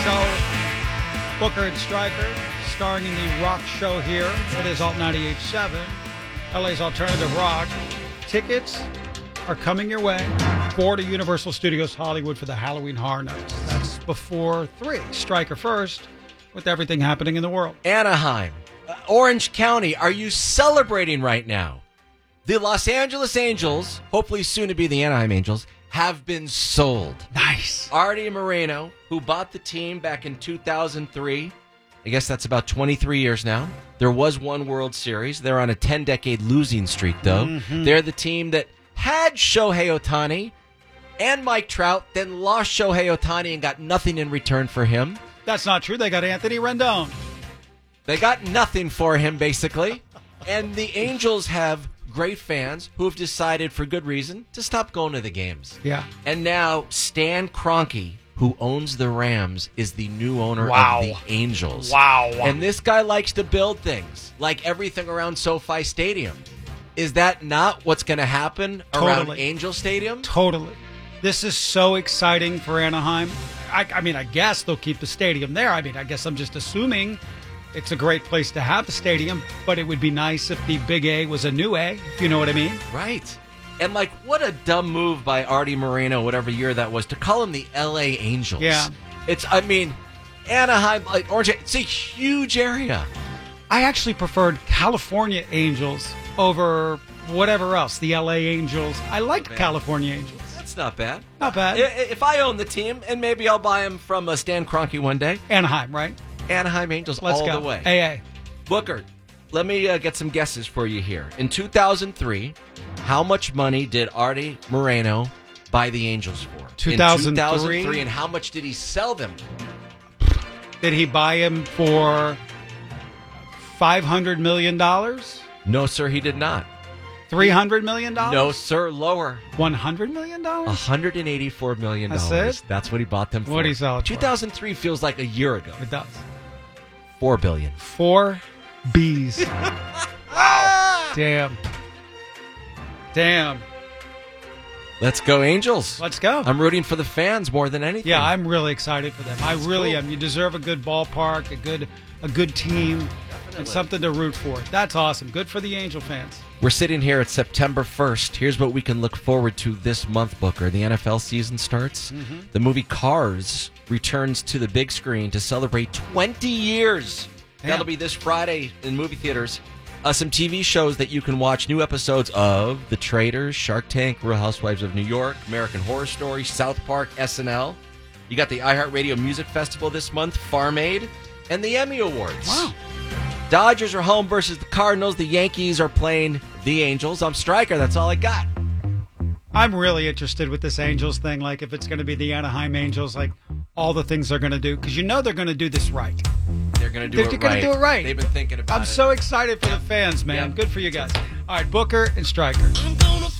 Show. Booker and Stryker, starring in the rock show here. It is Alt 98.7, LA's alternative rock. Tickets are coming your way. 4 to Universal Studios Hollywood for the Halloween Horror Nights. That's before 3. Stryker first, with everything happening in the world. Anaheim, Orange County, are you celebrating right now? The Los Angeles Angels, hopefully soon to be the Anaheim Angels, have been sold. Nice. Artie Moreno, who bought the team back in 2003, I guess that's about 23 years now. There was one World Series. They're on a 10-decade losing streak, though. Mm-hmm. They're the team that had Shohei Ohtani and Mike Trout, then lost Shohei Ohtani and got nothing in return for him. That's not true. They got Anthony Rendon. They got nothing for him, basically. And the Angels have great fans who have decided, for good reason, to stop going to the games. Yeah. And now Stan Kroenke, who owns the Rams, is the new owner of the Angels. Wow. And this guy likes to build things, like everything around SoFi Stadium. Is that not what's going to happen around Angel Stadium? Totally. This is so exciting for Anaheim. I mean, I guess they'll keep the stadium there. I mean, I guess I'm just assuming it's a great place to have the stadium, but it would be nice if the Big A was a new A, if you know what I mean. Right. And, like, what a dumb move by Artie Moreno, whatever year that was, to call them the L.A. Angels. Yeah. Anaheim, like Orange, it's a huge area. I actually preferred California Angels over whatever else, the L.A. Angels. I like California Angels. That's not bad. Not bad. If I own the team, and maybe I'll buy them from Stan Kroenke one day. Anaheim, right? Anaheim Angels Let's all go. the way. AA. Booker, let me get some guesses for you here. In 2003, how much money did Artie Moreno buy the Angels for? 2003? In 2003, and how much did he sell them? Did he buy him for $500 million? No, sir, he did not. $300 million? No, sir, lower. $100 million? $184 million. That's it? That's what he bought them for. What did he sell it for? 2003 feels like a year ago. It does. $4 billion. 4 B's. Wow. Damn. Let's go, Angels. Let's go. I'm rooting for the fans more than anything. Yeah, I'm really excited for them. I really am. You deserve a good ballpark, a good team, and something to root for. That's awesome. Good for the Angel fans. We're sitting here at September 1st. Here's what we can look forward to this month, Booker. The NFL season starts. Mm-hmm. The movie Cars returns to the big screen to celebrate 20 years. Yeah. That'll be this Friday in movie theaters. Some TV shows that you can watch, new episodes of The Traitors, Shark Tank, Real Housewives of New York, American Horror Story, South Park, SNL. You got the iHeartRadio Music Festival this month, Farm Aid, and the Emmy Awards. Wow. Dodgers are home versus the Cardinals. The Yankees are playing the Angels. I'm Stryker. That's all I got. I'm really interested with this Angels thing, like if it's going to be the Anaheim Angels, like all the things they're going to do, because you know they're going to do this right. They're going to do it right. They've been thinking about it. I'm so excited for the fans, man. Good for you guys. All right, Booker and Stryker. I'm gonna